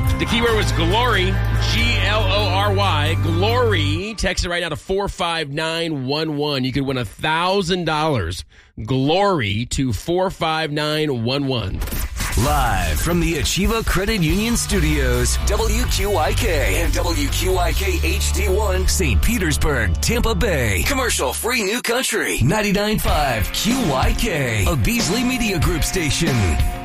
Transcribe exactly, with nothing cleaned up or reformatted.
The keyword was glory, G L O R Y, glory. Text it right now to four five nine one one. You could win one thousand dollars. Glory to four five nine one one. Live from the Achieva Credit Union Studios, W Q I K and W Q I K H D one, Saint Petersburg, Tampa Bay. Commercial-free New Country, ninety-nine point five Q Y K, a Beasley Media Group station.